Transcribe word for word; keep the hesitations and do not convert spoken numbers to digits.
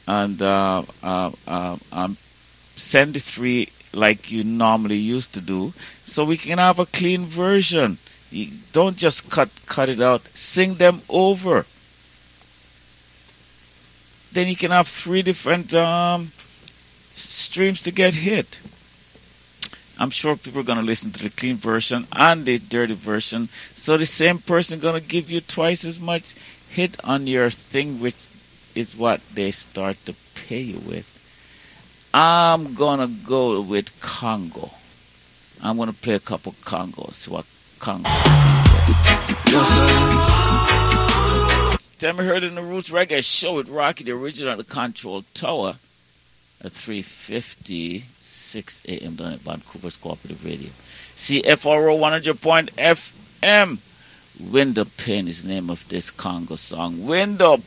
and uh, uh, uh, um, send the three like you normally used to do, so we can have a clean version. You don't just cut cut it out. Sing them over. Then you can have three different um, streams to get hit. I'm sure people are going to listen to the clean version and the dirty version. So the same person going to give you twice as much hit on your thing, which is what they start to pay you with. I'm going to go with Congo. I'm going to play a couple Congos. See what Congo yes, Tell me, heard in the Roots Reggae Show with Rocky, the original at the Control Tower at three fifty-six a.m. down at Vancouver's Cooperative Radio. C F R O one hundred point F M. Window Pane is the name of this Congo song. Window